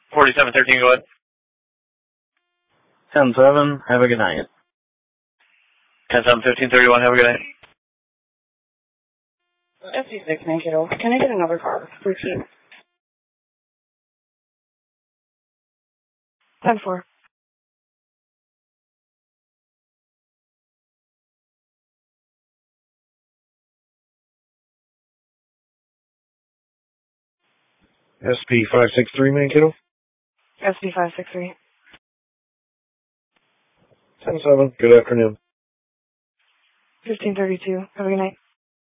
4713, go ahead. 10-7, have a good night. 10-7, 1531, have a good night. SC6, Mankato. Can I get another car? Repeat. 10-4. SP563, Mankato. SP563. 10-7, good afternoon. 1532, have a good night.